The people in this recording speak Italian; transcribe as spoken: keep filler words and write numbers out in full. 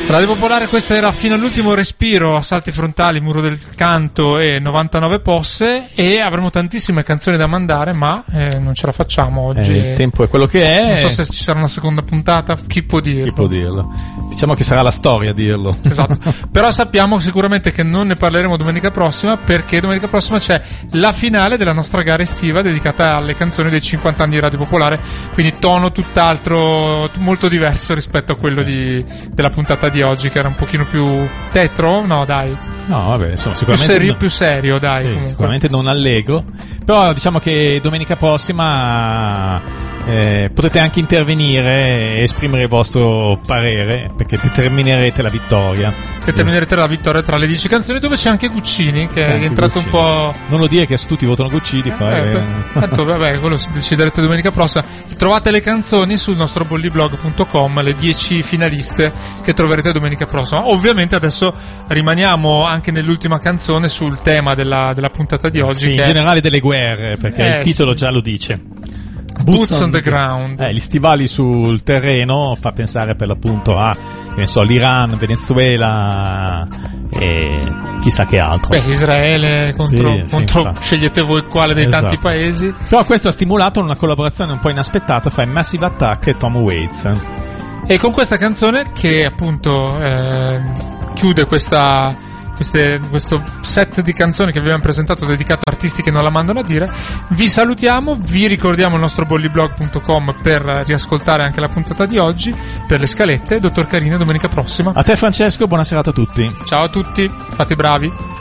Radio Popolare, questo era fino all'ultimo respiro, Assalti frontali, Muro del Canto e novantanove posse, e avremo tantissime canzoni da mandare, ma eh, non ce la facciamo oggi. Eh, il tempo è quello che è. Non so se ci sarà una seconda puntata, chi può dirlo? Chi può dirlo? Diciamo che sarà la storia a dirlo. Esatto. Però sappiamo sicuramente che non ne parleremo domenica prossima, perché domenica prossima c'è la finale della nostra gara estiva dedicata alle canzoni dei cinquanta anni di Radio Popolare, quindi tono tutt'altro, molto diverso rispetto a quello di, della puntata di oggi, che era un pochino più tetro, no dai. No, vabbè, insomma, più sicuramente serio, non, più serio, dai. sì, sicuramente non allegro, però diciamo che domenica prossima eh, potete anche intervenire e esprimere il vostro parere, perché determinerete la vittoria. Determinerete la vittoria tra le dieci canzoni, dove c'è anche Guccini, che c'è è entrato Guccini. Un po'. Non lo dire che tutti votano Guccini, poi. Eh, beh, tanto vabbè, quello si deciderete domenica prossima. Trovate le canzoni sul nostro bolliblog punto com, le dieci finaliste che troverete domenica prossima. Ovviamente adesso rimaniamo anche nell'ultima canzone sul tema della, della puntata di oggi, sì, che in è generale delle guerre, perché eh, il titolo sì. già lo dice. Boots on the ground. Eh, gli stivali sul terreno fa pensare per l'appunto a, che ne so, l'Iran, Venezuela e chissà che altro. Beh, Israele contro, Sì, sì, contro infatti. scegliete voi quale dei Esatto. tanti paesi. Però questo ha stimolato una collaborazione un po' inaspettata fra Massive Attack e Tom Waits. E con questa canzone, che appunto eh, chiude questa, queste, questo set di canzoni che vi abbiamo presentato dedicato a artisti che non la mandano a dire, vi salutiamo, vi ricordiamo il nostro bolliblog punto com per riascoltare anche la puntata di oggi, per le scalette. Dottor Carino, domenica prossima. A te Francesco, buona serata a tutti. Ciao a tutti, fate bravi.